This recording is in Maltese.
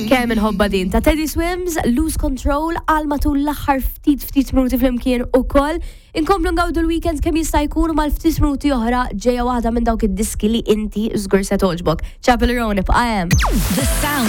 Kemm inħobba din ta' Teddy Swims, Lose Control, għal matul l-aħħar ftit minuti flimkien ukoll. Inkomplu ngawdu l-weekend kemm jista' jkun mal-ftit minuti oħra ġejja waħda minn dawk id-diski li inti żgur se toġbok. Chapel Rowan, I am. The sound